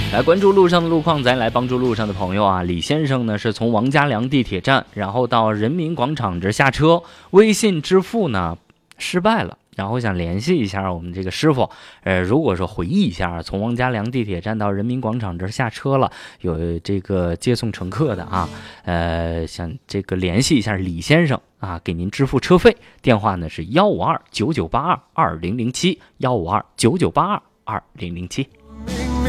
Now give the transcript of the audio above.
来关注路上的路况，咱来帮助路上的朋友啊。李先生呢是从王家梁地铁站，然后到人民广场这下车，微信支付呢失败了，然后想联系一下我们这个师傅。如果说回忆一下，从王家梁地铁站到人民广场这下车了，有这个接送乘客的啊，想这个联系一下李先生啊，给您支付车费。电话呢是15299822007，15299822007。